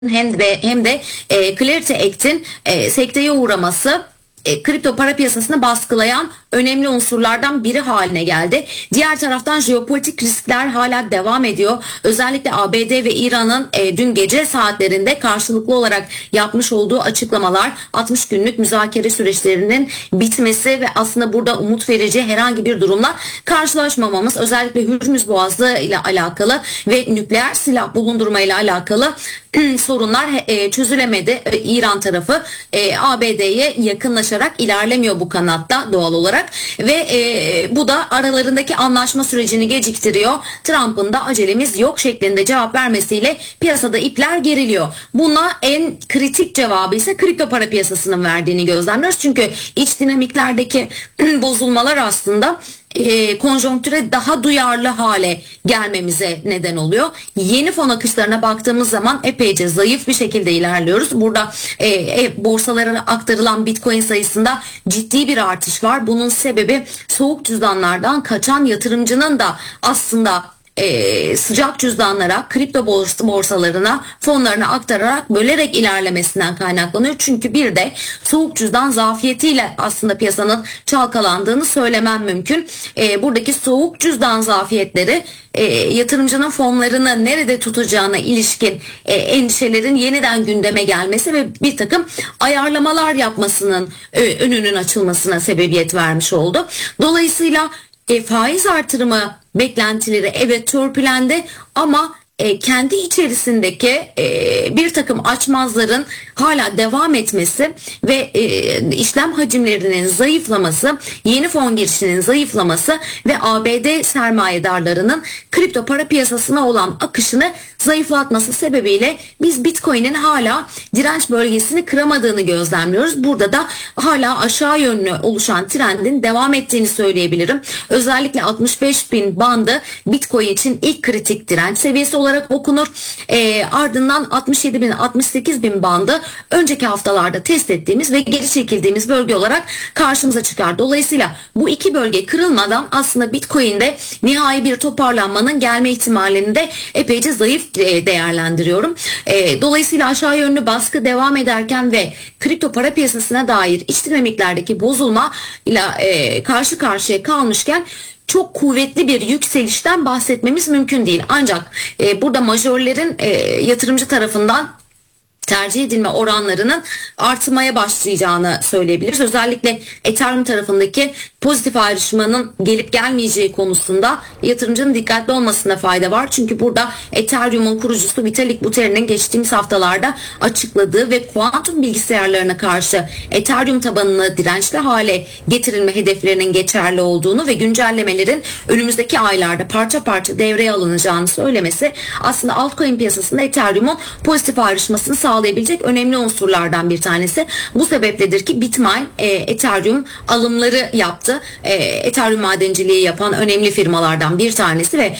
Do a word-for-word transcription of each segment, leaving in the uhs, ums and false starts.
hem de hem de e, Clarity Act'in e, sekteye uğraması e, kripto para piyasasını baskılayan önemli unsurlardan biri haline geldi. Diğer taraftan jeopolitik riskler hala devam ediyor. Özellikle A B D ve İran'ın e, dün gece saatlerinde karşılıklı olarak yapmış olduğu açıklamalar, altmış günlük müzakere süreçlerinin bitmesi ve aslında burada umut verici herhangi bir durumla karşılaşmamamız, özellikle Hürmüz Boğazı ile alakalı ve nükleer silah bulundurma ile alakalı sorunlar e, çözülemedi. E, İran tarafı e, A B D'ye yakınlaşarak ilerlemiyor bu kanatta doğal olarak ve e, bu da aralarındaki anlaşma sürecini geciktiriyor. Trump'ın da acelemiz yok şeklinde cevap vermesiyle piyasada ipler geriliyor. Buna en kritik cevabı ise kripto para piyasasının verdiğini gözlemliyoruz. Çünkü iç dinamiklerdeki bozulmalar aslında E, konjonktüre daha duyarlı hale gelmemize neden oluyor. Yeni fon akışlarına baktığımız zaman epeyce zayıf bir şekilde ilerliyoruz. Burada e, e, borsalara aktarılan Bitcoin sayısında ciddi bir artış var. Bunun sebebi soğuk cüzdanlardan kaçan yatırımcının da aslında E, sıcak cüzdanlara, kripto borsalarına, fonlarına aktararak bölerek ilerlemesinden kaynaklanıyor. Çünkü bir de soğuk cüzdan zafiyetiyle aslında piyasanın çalkalandığını söylemem mümkün. E, buradaki soğuk cüzdan zafiyetleri e, yatırımcının fonlarını nerede tutacağına ilişkin e, endişelerin yeniden gündeme gelmesi ve bir takım ayarlamalar yapmasının e, önünün açılmasına sebebiyet vermiş oldu. Dolayısıyla E, faiz artırımı beklentileri evet törpülendi ama e, kendi içerisindeki e, bir takım açmazların hala devam etmesi ve e, işlem hacimlerinin zayıflaması, yeni fon girişinin zayıflaması ve A B D sermayedarlarının kripto para piyasasına olan akışını zayıflatması sebebiyle biz Bitcoin'in hala direnç bölgesini kıramadığını gözlemliyoruz. Burada da hala aşağı yönlü oluşan trendin devam ettiğini söyleyebilirim. Özellikle altmış beş bin bandı Bitcoin için ilk kritik direnç seviyesi olarak okunur. E, ardından altmış yedi bin altmış sekiz bin bandı önceki haftalarda test ettiğimiz ve geri çekildiğimiz bölge olarak karşımıza çıkar. Dolayısıyla bu iki bölge kırılmadan aslında Bitcoin'de nihai bir toparlanmanın gelme ihtimalini de epeyce zayıf değerlendiriyorum. E, dolayısıyla aşağı yönlü baskı devam ederken ve kripto para piyasasına dair iç dinamiklerdeki bozulma ile e, karşı karşıya kalmışken çok kuvvetli bir yükselişten bahsetmemiz mümkün değil. Ancak e, burada majörlerin e, yatırımcı tarafından tercih edilme oranlarının artmaya başlayacağını söyleyebiliriz. Özellikle Ethereum tarafındaki pozitif ayrışmanın gelip gelmeyeceği konusunda yatırımcının dikkatli olmasına fayda var. Çünkü burada Ethereum'un kurucusu Vitalik Buterin'in geçtiğimiz haftalarda açıkladığı ve kuantum bilgisayarlarına karşı Ethereum tabanını dirençli hale getirilme hedeflerinin geçerli olduğunu ve güncellemelerin önümüzdeki aylarda parça parça devreye alınacağını söylemesi aslında altcoin piyasasında Ethereum'un pozitif ayrışmasını sağlayabilecek önemli unsurlardan bir tanesi. Bu sebepledir ki Bitmain e, Ethereum alımları yaptı. E, Ethereum madenciliği yapan önemli firmalardan bir tanesi ve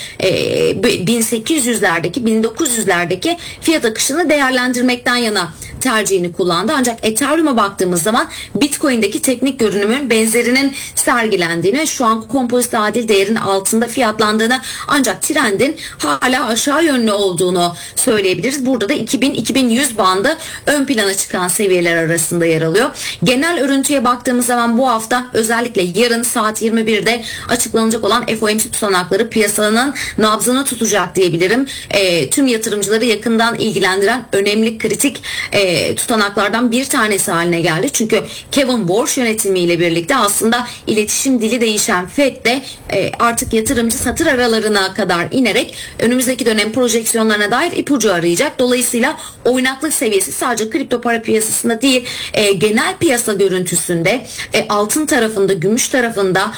e, bin sekiz yüzlerdeki bin dokuz yüzlerdeki fiyat akışını değerlendirmekten yana tercihini kullandı. Ancak Ethereum'a baktığımız zaman Bitcoin'deki teknik görünümün benzerinin sergilendiğini, şu an kompozit adil değerin altında fiyatlandığını ancak trendin hala aşağı yönlü olduğunu söyleyebiliriz. Burada da iki bin iki bin yüz bandı ön plana çıkan seviyeler arasında yer alıyor. Genel örüntüye baktığımız zaman bu hafta özellikle yarın saat yirmi birde açıklanacak olan F O M C tutanakları piyasanın nabzını tutacak diyebilirim. E, tüm yatırımcıları yakından ilgilendiren önemli kritik e, tutanaklardan bir tanesi haline geldi. Çünkü Kevin Warsh yönetimiyle birlikte aslında iletişim dili değişen Fed de e, artık yatırımcı satır aralarına kadar inerek önümüzdeki dönem projeksiyonlarına dair ipucu arayacak. Dolayısıyla oynaklık seviyesi sadece kripto para piyasasında değil, e, genel piyasa görüntüsünde e, altın tarafında, gümüş tarafında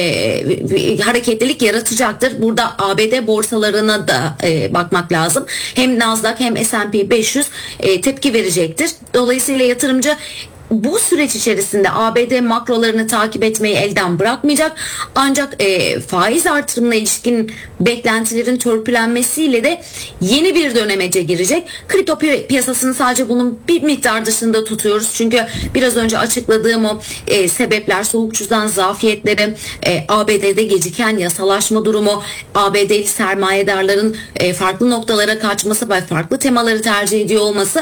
e, hareketlilik yaratacaktır. Burada A B D borsalarına da e, bakmak lazım. Hem Nasdaq hem S and P beş yüz e, tepki verecektir. Dolayısıyla yatırımcı bu süreç içerisinde A B D makrolarını takip etmeyi elden bırakmayacak. Ancak e, faiz artırımına ilişkin beklentilerin törpülenmesiyle de yeni bir dönemece girecek. Kripto pi- piyasasını sadece bunun bir miktar dışında tutuyoruz. Çünkü biraz önce açıkladığım o e, sebepler, soğuk cüzdan zafiyetleri, e, A B D'de geciken yasalaşma durumu, A B D'li sermayedarların e, farklı noktalara kaçması ve farklı temaları tercih ediyor olması